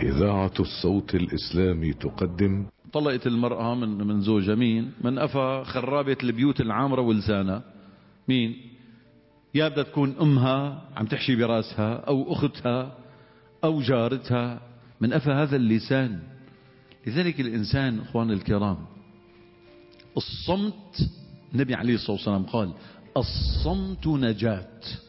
إذاعة الصوت الإسلامي تقدم. طلقت المرأة من زوجها مين؟ من أفا خرابة البيوت العامرة ولسانها مين؟ يا بدها تكون أمها عم تحشي براسها أو أختها أو جارتها، من أفا هذا اللسان. لذلك الإنسان أخوان الكرام الصمت، النبي عليه الصلاة والسلام قال الصمت نجاة.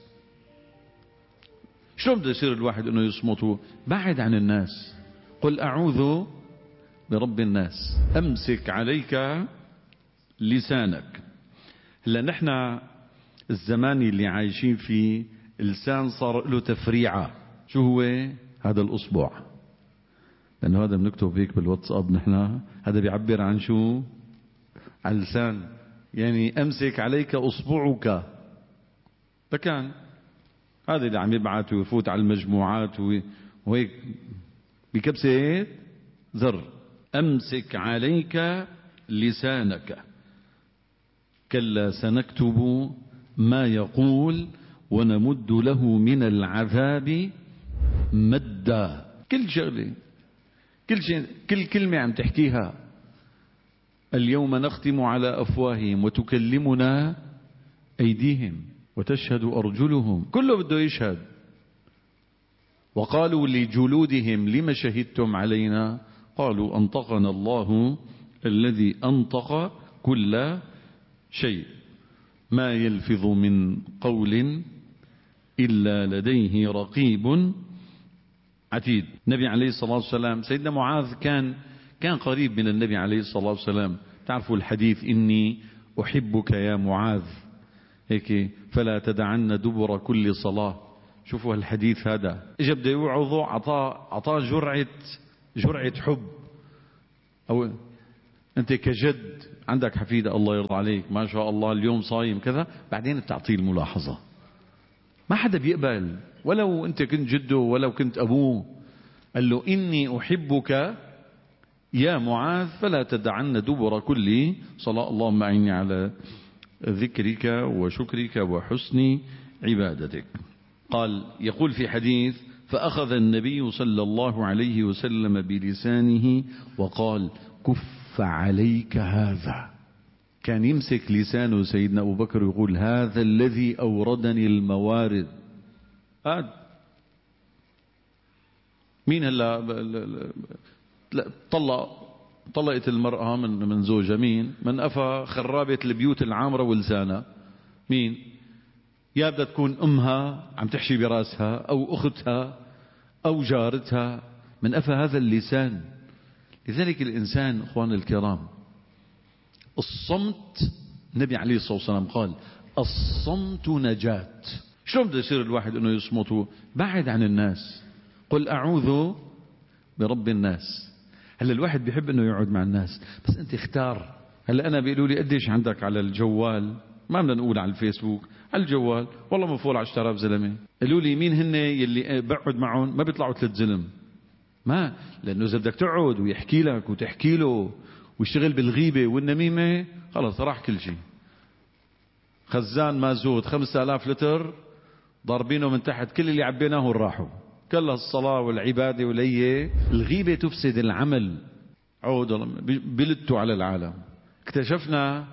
شلون بده يصير الواحد انه يصمت؟ بعد عن الناس، قل اعوذ برب الناس، امسك عليك لسانك. هلا نحن الزمان اللي عايشين فيه اللسان صار له تفريعة. شو هو هذا؟ الاصبع، لانه هذا بنكتب هيك بالواتساب نحن، هذا بيعبر عن شو؟ عن اللسان. يعني امسك عليك اصبعك، فكان هذا اللي عم يبعث ويفوت على المجموعات وهيك بكبسة زر، امسك عليك لسانك كلا سنكتب ما يقول ونمد له من العذاب مدا. كل شغله، كل شيء، كل كلمة عم تحكيها. اليوم نختم على أفواههم وتكلمنا أيديهم وتشهد أرجلهم، كله بده يشهد. وقالوا لجلودهم لم شهدتم علينا؟ قالوا أنطقنا الله الذي أنطق كل شيء. ما يلفظ من قول إلا لديه رقيب عتيد. النبي عليه الصلاة والسلام، سيدنا معاذ كان قريب من النبي عليه الصلاة والسلام. تعرفوا الحديث إني أحبك يا معاذ، هيك فلا تدعن دبر كل صلاة. شوفوا الحديث هذا، اجى بده يوعظه، عطاه جرعة حب. أو أنت كجد عندك حفيدة الله يرضى عليك ما شاء الله اليوم صايم كذا، بعدين بتعطيه الملاحظة. ما حدا بيقبل ولو أنت كنت جده ولو كنت أبوه. قال له إني أحبك يا معاذ فلا تدعن دبر كل صلاة، اللهم أعني على ذكرك وشكرك وحسن عبادتك. قال يقول في حديث فأخذ النبي صلى الله عليه وسلم بلسانه وقال كف عليك هذا. كان يمسك لسانه سيدنا أبو بكر يقول هذا الذي أوردني الموارد. مين هلا طلقت المرأة من زوجها مين؟ من أفا خرابة البيوت العامرة ولسانها مين؟ يا بدها تكون أمها عم تحشي براسها أو أختها أو جارتها، من أفا هذا اللسان. لذلك الإنسان أخوان الكرام الصمت، النبي عليه الصلاة والسلام قال الصمت نجاة. شلون بده يصير الواحد انه يصمت؟ بعد عن الناس، قل اعوذ برب الناس. هلا الواحد بيحب انه يقعد مع الناس، بس انت اختار. هلا انا بيقولوا لي قديش عندك على الجوال؟ ما بدنا نقول على الفيسبوك، على الجوال والله مفول 10,000 زلمه. قالوا لي مين هن يلي بقعد معهم؟ ما بيطلعوا 3 زلم. ما لانه اذا بدك تقعد ويحكي لك وتحكي له ويشتغل بالغيبه والنميمه خلص راح كل شيء. خزان مازوت 5000 لتر ضاربينه من تحت، كل اللي عبيناه راحوا. كلها الصلاة والعبادة وليه الغيبة تفسد العمل. عود بلدتوا على العالم. اكتشفنا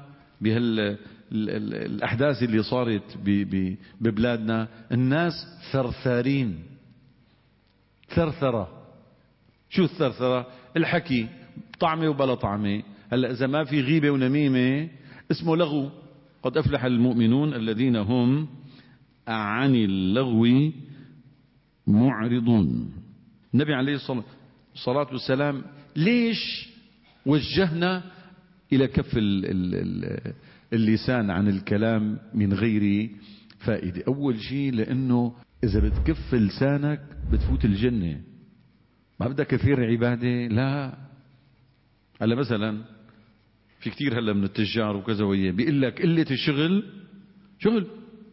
الأحداث اللي صارت ببلادنا، الناس ثرثارين، ثرثرة. شو الثرثرة؟ الحكي طعمة وبلا طعمة. هلا إذا ما في غيبة ونميمة اسمه لغو. قد أفلح المؤمنون الذين هم عن اللغو معرضون. النبي عليه الصلاة والسلام ليش وجهنا إلى كف اللسان عن الكلام من غير فائدة؟ أول شيء لأنه إذا بتكف لسانك بتفوت الجنة. ما بدك كثير عبادة؟ لا. هلا مثلا في كتير هلا من التجار وكذا وياه بيقول لك قلة الشغل شغل،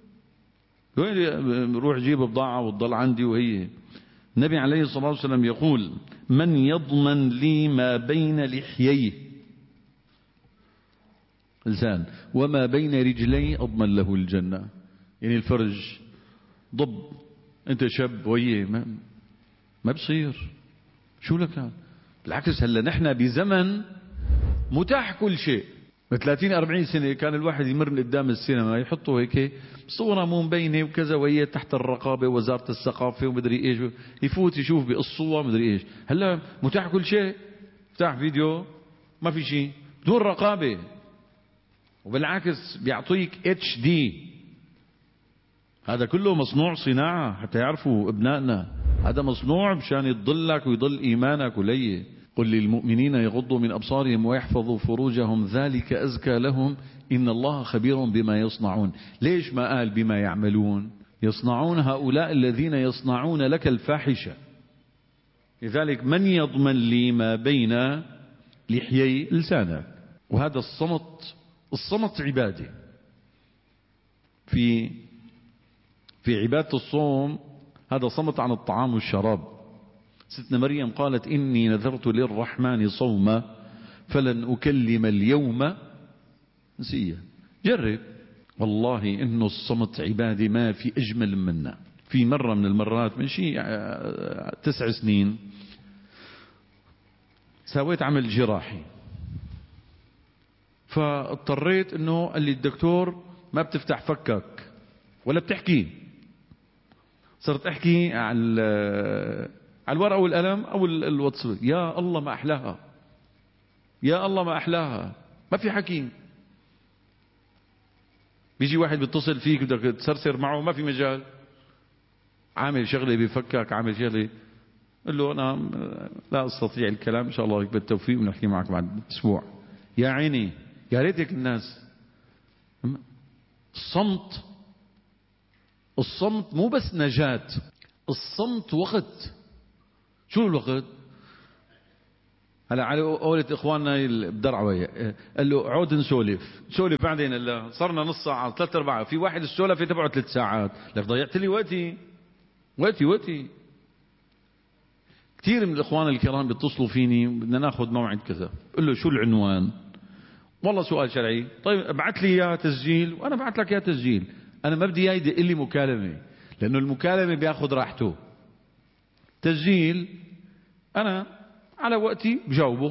وين روح جيب بضاعة وتضل عندي وهي. النبي عليه الصلاة والسلام يقول من يضمن لي ما بين لحييه لسان وما بين رجلي أضمن له الجنة. يعني الفرج ضب، انت شاب وهي ما بصير. شو لك؟ بالعكس هلا نحن بزمن متاح كل شيء. من 30-40 سنة كان الواحد يمر من قدام السينما يحطوا هيك صورة مو مبينة وكذا وهي تحت الرقابة وزارة الثقافة ومدري ايش، يفوت يشوف بقصوها مدري ايش. هلا متاح كل شيء، متاح فيديو ما في شيء بدون رقابة، وبالعكس بيعطيك HD. هذا كله مصنوع صناعة حتى يعرفوا ابنائنا هذا مصنوع مشان يضلك ويضل ايمانك وليه. قل للمؤمنين يغضوا من أبصارهم ويحفظوا فروجهم ذلك أزكى لهم إن الله خبير بما يصنعون. ليش ما قال بما يعملون؟ يصنعون هؤلاء الذين يصنعون لك الفاحشة. لذلك من يضمن لي ما بين لحيي لسانك؟ وهذا الصمت عبادة. في عبادة الصوم هذا صمت عن الطعام والشراب. ستنا مريم قالت إني نذرت للرحمن صوما فلن أكلم اليوم نسيا. جرب والله إنه الصمت عبادة ما في أجمل منا. في مرة من المرات من شيء 9 سنين سويت عمل جراحي، فاضطريت إنه قال لي الدكتور ما بتفتح فكك ولا بتحكي. صرت أحكي على الورقة والقلم أو الواتساب. يا الله ما أحلاها، يا الله ما أحلاها، ما في حكي. بيجي واحد بيتصل فيك بدك تسرسر معه ما في مجال، عامل شغلة بفكك، عامل شغلة. قل له أنا لا أستطيع الكلام، إن شاء الله بالتوفيق ونحكي معك بعد أسبوع. يا عيني يا ريتك الناس. الصمت مو بس نجاة، الصمت وقت. شو الوقت؟ هلا على قولة اخواننا بدرعوية قال له عود نسولف بعدين. هلا صرنا نص ساعة 3/4، في واحد السولفة تبعه 3 ساعات. لك ضيعت لي وقتي. كثير من الاخوان الكرام بيتصلوا فيني بدنا ناخذ موعد كذا، قل له شو العنوان؟ والله سؤال شرعي. طيب ابعث لي اياه تسجيل وانا ابعث لك اياه تسجيل. انا ما بدي اياه يدق لي مكالمة، لانه المكالمة بياخذ راحته. تسجيل أنا على وقتي بجاوبه.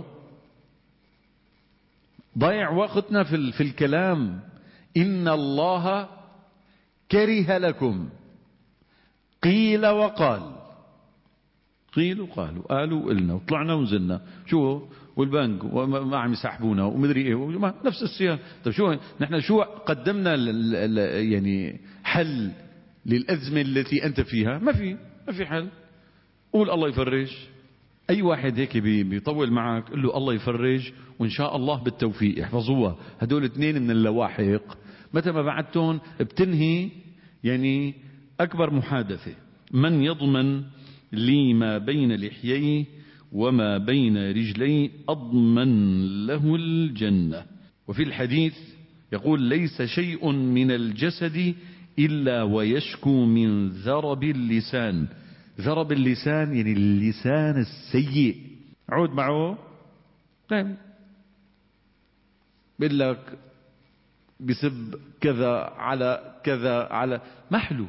ضيع وقتنا في الكلام. إن الله كره لكم قيل وقال، قيل وقال وقالوا وقلنا وطلعنا ونزلنا شو والبنك وما عم يسحبونا ومدري ايه نفس السياق. طيب شو قدمنا يعني حل للأزمة التي أنت فيها؟ ما في حل. قول الله يفرج. أي واحد هيك بيطول معك قل له الله يفرج وإن شاء الله بالتوفيق. احفظوها، هدول 2 من اللواحق متى ما بعدتهم بتنهي يعني أكبر محادثة. من يضمن لي ما بين لحييه وما بين رجليه أضمن له الجنة. وفي الحديث يقول ليس شيء من الجسد إلا ويشكو من ذرب اللسان. ذرب اللسان يعني اللسان السيء. عود معه طيب بيقول لك بسب كذا على كذا على محلو.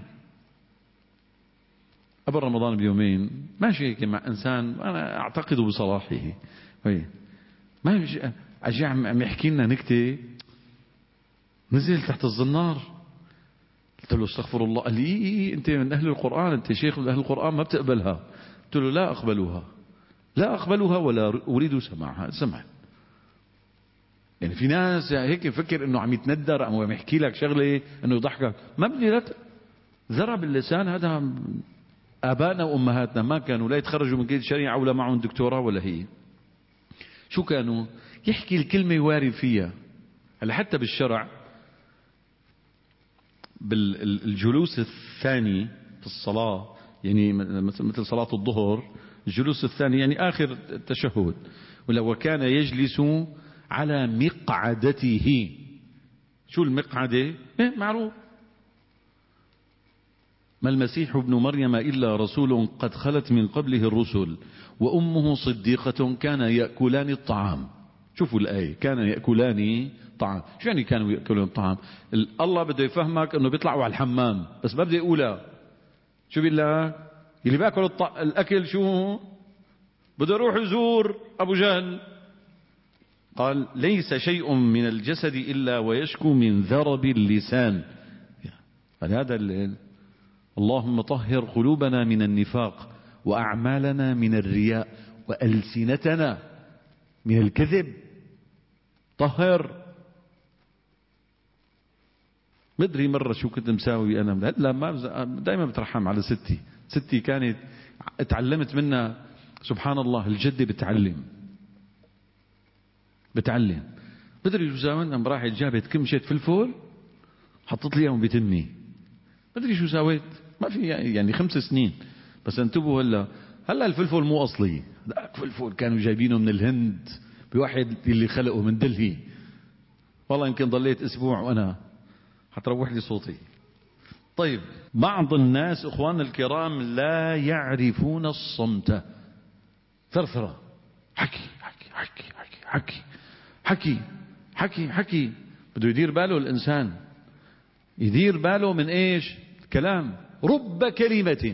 قبل رمضان بيومين ماشي هيك مع انسان انا اعتقد بصلاحه، ما اجي عم يحكي لنا نكته، نزل تحت الزنار. قلت له استغفر الله. قال لي انت من اهل القرآن، انت شيخ من اهل القرآن ما بتقبلها. قلت له لا اقبلها ولا اريد سماعها. سمع يعني في ناس هيك يفكر انه عم يتندر او عم يحكي لك شغله انه يضحكك. ما بدي لا ذرب اللسان. هذا ابائنا وامهاتنا ما كانوا لا يتخرجوا من كلية الشريعة ولا معهم دكتوراه ولا هي. شو كانوا يحكي الكلمه يواري فيها. هلا حتى بالشرع بالجلوس الثاني في الصلاة، يعني مثل صلاة الظهر الجلوس الثاني يعني آخر التشهد، وكان يجلس على مقعدته. شو المقعدة؟ معروف. ما المسيح ابن مريم إلا رسول قد خلت من قبله الرسل وأمه صديقة كان يأكلان الطعام. شوفوا الآية، كان يأكلان طعام. شو يعني كانوا يأكلون الطعام؟ الله بده يفهمك انه بيطلعوا على الحمام بس ما بده يقولها. شو بالله اللي بياكل الأكل شو بده يروح يزور أبو جهل، قال ليس شيء من الجسد إلا ويشكو من ذرب اللسان. فهذا اللهم طهر قلوبنا من النفاق، وأعمالنا من الرياء، وألسنتنا من الكذب. طهر. مدري مرة شو كنت مساوي أنا، لا ما دائما بترحم على ستي كانت اتعلمت منها سبحان الله. الجدة بتعلم. مدري شو ساوي، أنا راحت جابت كمشة فلفل حطت لي اياهم بتمي. مدري شو سويت، ما في يعني 5 سنين. بس انتبهوا هلا الفلفل مو اصلي، ذاك فلفل كانوا جايبينه من الهند بواحد اللي خلقه من دلهي. والله يمكن ضليت اسبوع وانا حتروح لي صوتي. طيب، بعض الناس اخواننا الكرام لا يعرفون الصمت. ثرثرة، حكي حكي حكي حكي حكي حكي حكي حكي. بده يدير باله الانسان، يدير باله من ايش؟ كلام. رب كلمة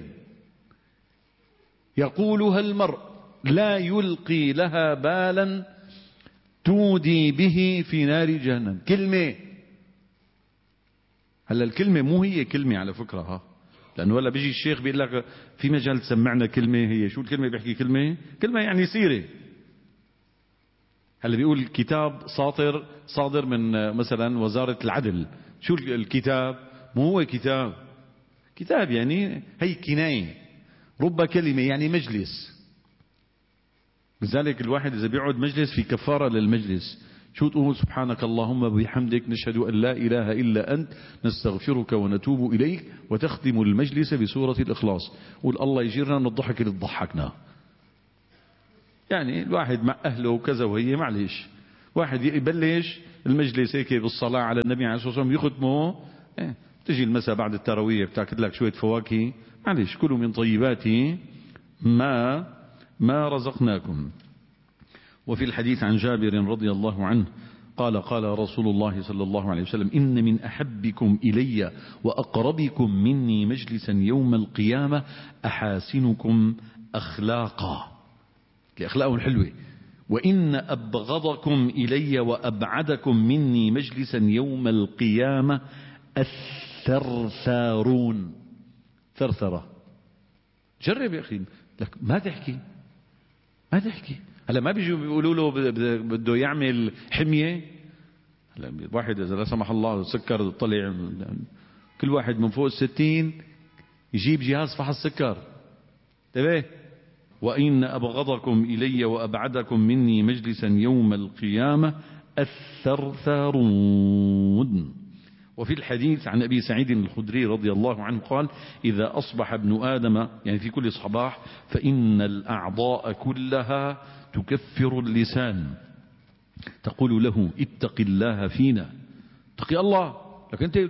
يقولها المرء لا يلقي لها بالا تودي به في نار جهنم. كلمة. هلا الكلمة مو هي كلمة على فكرة، لأنه ولا بيجي الشيخ بيقول لك في مجال تسمعنا كلمة. هي شو الكلمة؟ بيحكي كلمة يعني سيرة. هلا بيقول كتاب صادر من مثلا وزارة العدل. شو الكتاب؟ مو هو كتاب يعني هي كناية. رب كلمة يعني مجلس. لذلك الواحد إذا بيقعد مجلس في كفارة للمجلس. شو تقول؟ سبحانك اللهم وبحمدك نشهد أن لا إله إلا أنت نستغفرك ونتوب إليك. وتختم المجلس بسورة الإخلاص. قول الله يجيرنا من الضحك اللي تضحكنا. يعني الواحد مع أهله وكذا، وهي معلش واحد يبلش المجلس هيك بالصلاة على النبي عليه الصلاة والسلام يختمه. تجي المساء بعد التراويح بتاكل لك شوية فواكه. معلش كلوا من طيبات ما رزقناكم. وفي الحديث عن جابر رضي الله عنه قال قال رسول الله صلى الله عليه وسلم إن من أحبكم إلي وأقربكم مني مجلسا يوم القيامة أحاسنكم أخلاقا، لأخلاقهم الحلوة. وإن أبغضكم إلي وأبعدكم مني مجلسا يوم القيامة الثرثارون. ثرثرة. جرب يا أخي، لك ما تحكي. هلا ما بيجوا بيقولوا له بده يعمل حمية. هلا واحد إذا لا سمح الله سكر طلع، كل واحد من فوق 60 يجيب جهاز فحص سكر. انتبه. وإن أبغضكم إلي وأبعدكم مني مجلسا يوم القيامة الثرثارون. وفي الحديث عن أبي سعيد الخدري رضي الله عنه قال إذا أصبح ابن آدم يعني في كل صباح فإن الأعضاء كلها تكفر اللسان تقول له اتق الله فينا. اتقي الله. لكن أنت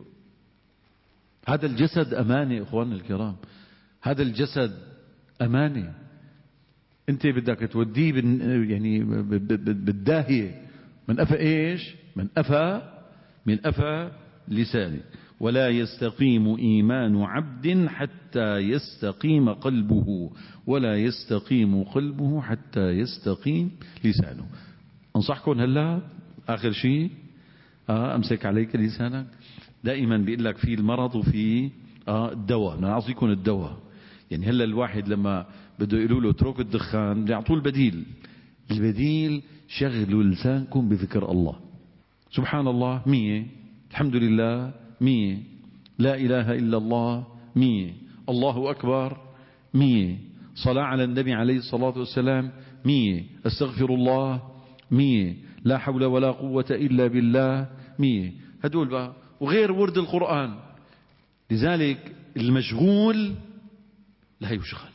هذا الجسد أمانة إخواننا الكرام، هذا الجسد أمانة. أنت بدك توديه يعني بالداهية من أفى إيش؟ من أفى لسانه. ولا يستقيم إيمان عبد حتى يستقيم قلبه، ولا يستقيم قلبه حتى يستقيم لسانه. أنصحكم هلا آخر شيء أمسك عليك لسانك. دائما بيقول لك في المرض وفي الدواء. أنا أعطيكم الدواء. يعني هلا الواحد لما بده يقولوا له اترك الدخان بيعطوه البديل شغلوا لسانكم بذكر الله. سبحان الله 100، الحمد لله 100، لا إله إلا الله 100، الله أكبر 100، صلاة على النبي عليه الصلاة والسلام 100، استغفر الله 100، لا حول ولا قوة إلا بالله 100. هدول بقى وغير ورد القرآن. لذلك المشغول لا يشغل.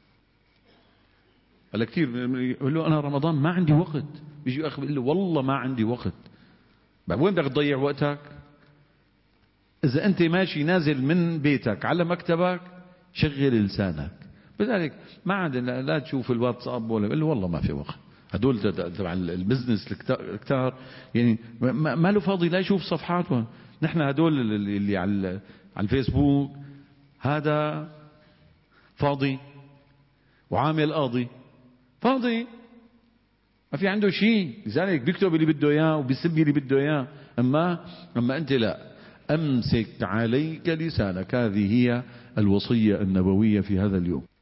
هلا كثير يقول له أنا رمضان ما عندي وقت. بيجي أخ بيقول له والله ما عندي وقت. وين بدك تضيع وقتك؟ إذا أنت ماشي نازل من بيتك على مكتبك شغل لسانك. بذلك ما عندنا لا تشوف الواتساب ولا يقول له والله ما في وقت. هدول تبع البزنس الكتار يعني ما له فاضي لا يشوف صفحاتهم. نحن هدول اللي على, على الفيسبوك، هذا فاضي وعامل قاضي فاضي، ما في عنده شيء، لذلك بيكتب اللي بده اياه وبيسب اللي بده اياه. اما انت لا، امسك عليك لسانك. هذه هي الوصية النبوية في هذا اليوم.